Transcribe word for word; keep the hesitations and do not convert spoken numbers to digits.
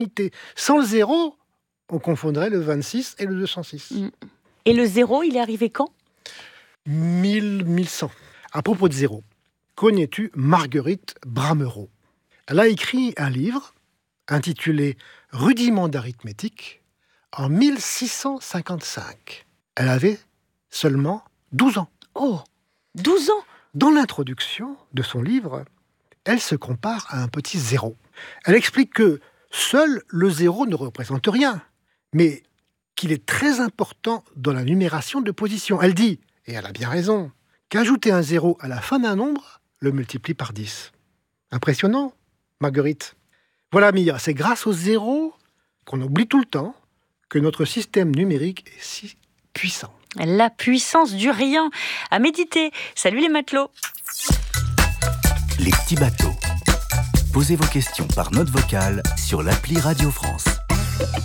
Sans le zéro, on confondrait le vingt-six et le deux cent six. Mmh. Et le zéro, il est arrivé quand ? mille, mille cent. À propos de zéro, connais-tu Marguerite Bramereau ? Elle a écrit un livre intitulé « Rudiments d'arithmétique » en mille six cent cinquante-cinq. Elle avait seulement douze ans. Oh, douze ans ! Dans l'introduction de son livre, elle se compare à un petit zéro. Elle explique que seul le zéro ne représente rien, mais qu'il est très important dans la numération de position. Elle dit, et elle a bien raison, qu'ajouter un zéro à la fin d'un nombre le multiplie par dix. Impressionnant, Marguerite. Voilà, Mia, c'est grâce au zéro qu'on oublie tout le temps que notre système numérique est si puissant. La puissance du rien. À méditer. Salut les matelots. Les petits bateaux. Posez vos questions par note vocale sur l'appli Radio France.